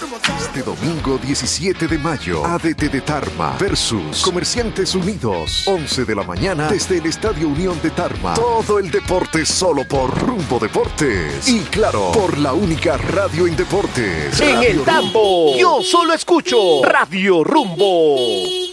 Este domingo 17 de mayo, ADT de Tarma versus Comerciantes Unidos. 11 de la mañana desde el Estadio Unión de Tarma. Todo el deporte solo por Rumbo Deportes. Y claro, por la única radio en deportes. En Radio el tambo, Rumbo. yo solo escucho Radio Rumbo.